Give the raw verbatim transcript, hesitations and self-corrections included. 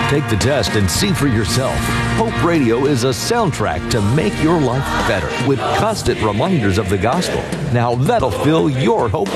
Take the test and see for yourself. Hope Radio is a soundtrack to make your life better with constant reminders of the gospel. Now that'll fill your hope